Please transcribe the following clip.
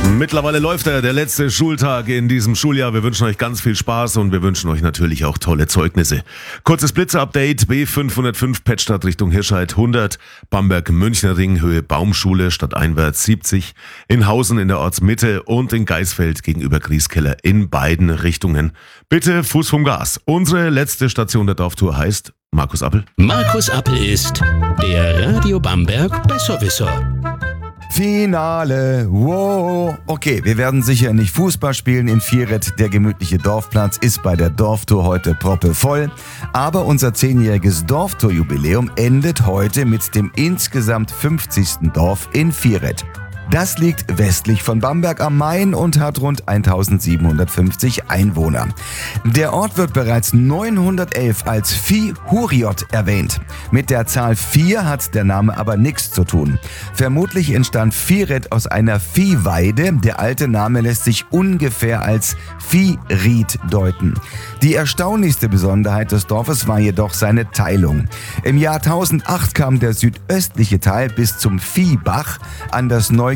Mittlerweile läuft der letzte Schultag in diesem Schuljahr. Wir wünschen euch ganz viel Spaß und wir wünschen euch natürlich auch tolle Zeugnisse. Kurzes Blitzer-Update. B505 Pettstadt Richtung Hirscheid 100, Bamberg-Münchner Ring Höhe Baumschule stadteinwärts 70, in Hausen in der Ortsmitte und in Geisfeld gegenüber Grieskeller in beiden Richtungen. Bitte Fuß vom Gas. Unsere letzte Station der Dorftour heißt Markus Appel. Markus Appel ist der Radio Bamberg Besserwisser. Finale, wow. Okay, wir werden sicher nicht Fußball spielen in Vieret. Der gemütliche Dorfplatz ist bei der Dorftour heute proppevoll. Aber unser 10-jähriges Dorftour-Jubiläum endet heute mit dem insgesamt 50. Dorf in Vieret. Das liegt westlich von Bamberg am Main und hat rund 1750 Einwohner. Der Ort wird bereits 911 als Vieh Huriot erwähnt. Mit der Zahl 4 hat der Name aber nichts zu tun. Vermutlich entstand Vieret aus einer Viehweide. Der alte Name lässt sich ungefähr als Viehried deuten. Die erstaunlichste Besonderheit des Dorfes war jedoch seine Teilung. Im Jahr 1008 kam der südöstliche Teil bis zum Viehbach an das neu